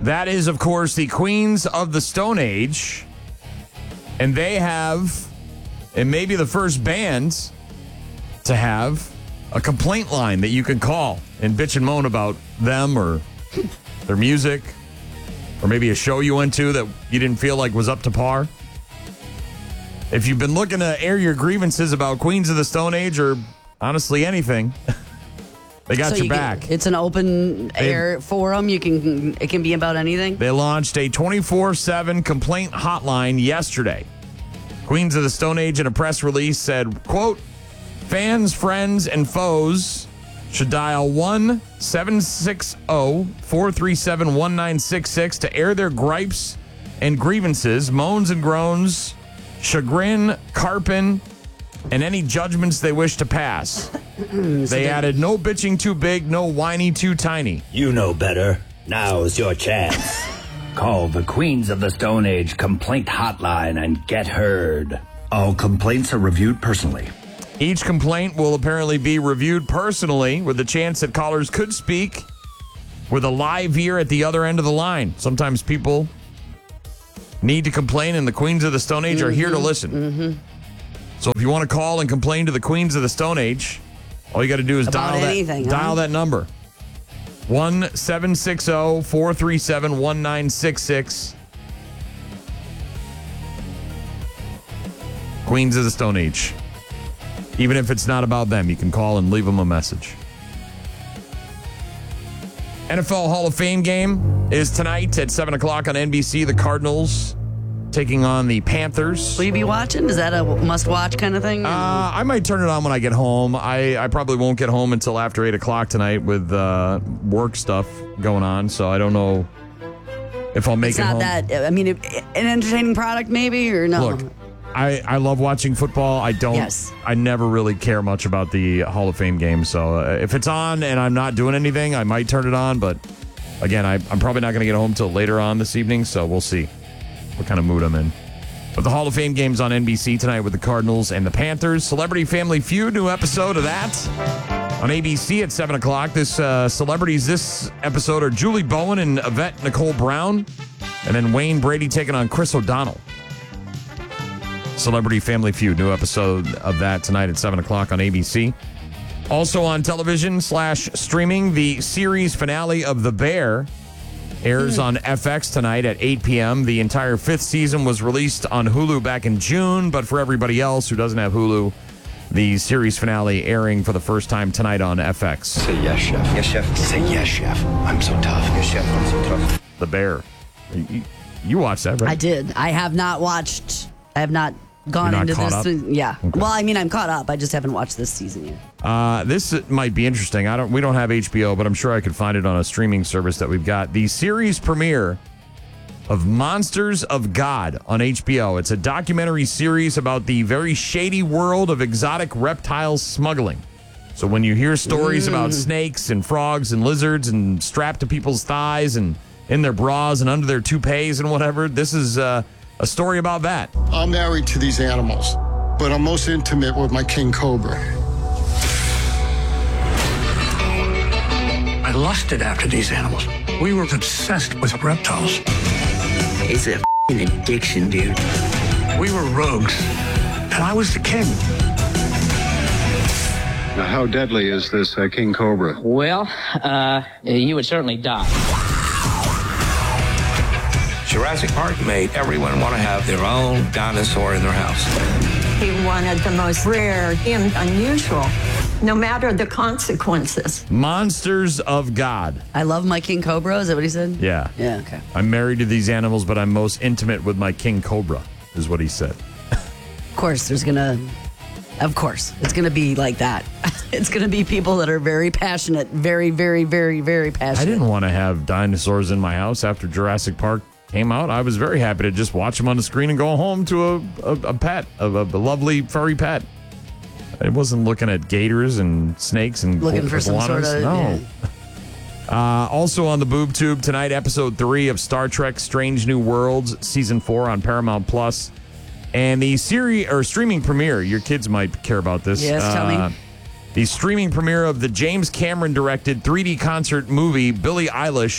That is, of course, the Queens of the Stone Age. And they have, and maybe the first band to have, a complaint line that you can call and bitch and moan about them or their music, or maybe a show you went to that you didn't feel like was up to par. If you've been looking to air your grievances about Queens of the Stone Age or honestly anything, they got your back. It's an open air forum. It can be about anything. They launched a 24/7 complaint hotline yesterday. Queens of the Stone Age in a press release said, quote, fans, friends, and foes should dial 1-760-437-1966 to air their gripes and grievances, moans and groans, chagrin, carping, and any judgments they wish to pass. They added, no bitching too big, no whiny too tiny. You know better. Now's your chance. Call the Queens of the Stone Age complaint hotline and get heard. All complaints are reviewed personally. Each complaint will apparently be reviewed personally with the chance that callers could speak with a live ear at the other end of the line. Sometimes people need to complain, and the Queens of the Stone Age are here to listen. Mm-hmm. So if you want to call and complain to the Queens of the Stone Age, all you got to do is dial that number. 1-760-437-1966. Queens of the Stone Age. Even if it's not about them, you can call and leave them a message. NFL Hall of Fame game is tonight at 7 o'clock on NBC. The Cardinals taking on the Panthers. Will you be watching? Is that a must-watch kind of thing? I might turn it on when I get home. I probably won't get home until after 8 o'clock tonight with work stuff going on, so I don't know if I'll make it home. It's not that, I mean, an entertaining product maybe, or no? Look, I love watching football. I never really care much about the Hall of Fame game. So if it's on and I'm not doing anything, I might turn it on. But again, I'm probably not going to get home till later on this evening. So we'll see what kind of mood I'm in. But the Hall of Fame game's on NBC tonight with the Cardinals and the Panthers. Celebrity Family Feud, new episode of that on ABC at 7 o'clock. Celebrities this episode are Julie Bowen and Yvette Nicole Brown. And then Wayne Brady taking on Chris O'Donnell. Celebrity Family Feud, new episode of that tonight at 7 o'clock on ABC. Also on television / streaming, the series finale of The Bear airs on FX tonight at 8 p.m. The entire 5th season was released on Hulu back in June, but for everybody else who doesn't have Hulu, the series finale airing for the first time tonight on FX. Say yes, chef. Yes, chef. Say yes, chef. I'm so tough. Yes, chef. I'm so tough. The Bear. You watched that, right? I did. I have not watched. I have not gone into this. Yeah. Okay. Well, I mean, I'm caught up. I just haven't watched this season yet. This might be interesting. We don't have HBO, but I'm sure I could find it on a streaming service that we've got. The series premiere of Monsters of God on HBO. It's a documentary series about the very shady world of exotic reptile smuggling. So when you hear stories about snakes and frogs and lizards and strapped to people's thighs and in their bras and under their toupees and whatever, this is a story about that. I'm married to these animals, but I'm most intimate with my king cobra. I lusted after these animals. We were obsessed with reptiles. It's a f***ing addiction, dude. We were rogues, and I was the king. Now, how deadly is this king cobra? Well, you would certainly die. Jurassic Park made everyone want to have their own dinosaur in their house. He wanted the most rare and unusual, no matter the consequences. Monsters of God. I love my king cobra. Is that what he said? Yeah. Yeah, okay. I'm married to these animals, but I'm most intimate with my king cobra, is what he said. Of course, it's going to be like that. It's going to be people that are very passionate, very, very, very, very passionate. I didn't want to have dinosaurs in my house after Jurassic Park came out. I was very happy to just watch them on the screen and go home to a pet, a lovely furry pet. I wasn't looking at gators and snakes and looking for some sort of... No. Yeah. Also on the boob tube tonight, episode 3 of Star Trek Strange New Worlds, season 4 on Paramount Plus. And the streaming premiere, your kids might care about this. Yes, tell me. The streaming premiere of the James Cameron directed 3D concert movie Billie Eilish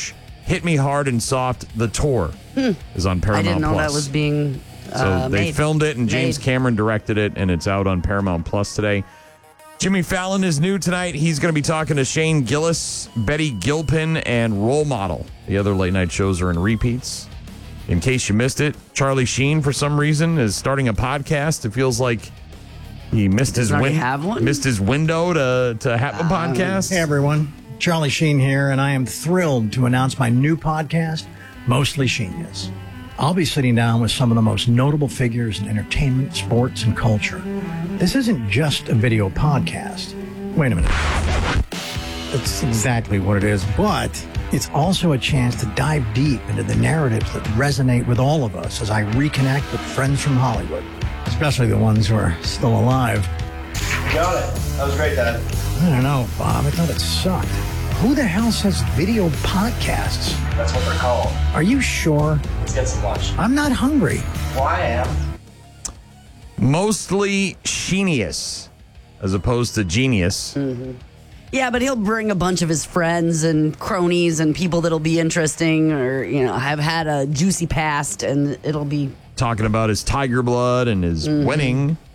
Hit Me Hard and Soft, The Tour is on Paramount+. I didn't know that was being So they filmed it, and James made. Cameron directed it, and it's out on Paramount Plus today. Jimmy Fallon is new tonight. He's going to be talking to Shane Gillis, Betty Gilpin, and Role Model. The other late night shows are in repeats. In case you missed it, Charlie Sheen, for some reason, is starting a podcast. It feels like he missed his window to have a podcast. Hey, everyone. Charlie Sheen here, and I am thrilled to announce my new podcast, Mostly Sheenius. I'll be sitting down with some of the most notable figures in entertainment, sports, and culture. This isn't just a video podcast. Wait a minute. That's exactly what it is, but it's also a chance to dive deep into the narratives that resonate with all of us as I reconnect with friends from Hollywood, especially the ones who are still alive. Got it. That was great, Dad. I don't know, Bob. I thought it sucked. Who the hell says video podcasts? That's what they're called. Are you sure? Let's get some lunch. I'm not hungry. Well, I am. Mostly Sheenius, as opposed to Genius. Mm-hmm. Yeah, but he'll bring a bunch of his friends and cronies and people that'll be interesting or, have had a juicy past, and it'll be... Talking about his Tiger Blood and his winning.